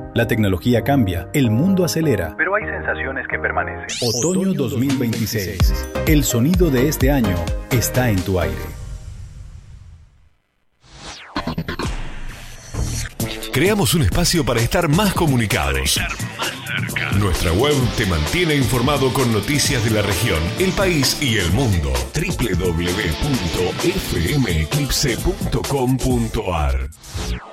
La tecnología cambia, el mundo acelera. Pero hay sensaciones que permanecen. Otoño 2026. El sonido de este año está en tu aire. Creamos un espacio para estar más comunicados. Nuestra web te mantiene informado con noticias de la región, el país y el mundo. www.fmeclipse.com.ar